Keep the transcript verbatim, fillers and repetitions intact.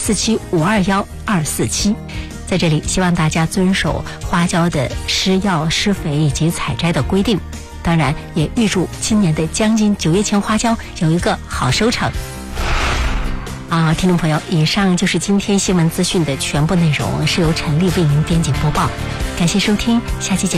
四七五二幺二四七。在这里，希望大家遵守花椒的施药、施肥以及采摘的规定。当然，也预祝今年的将近九月前花椒有一个好收成。啊，听众朋友，以上就是今天新闻资讯的全部内容，是由陈丽为您编辑播报。感谢收听，下期节目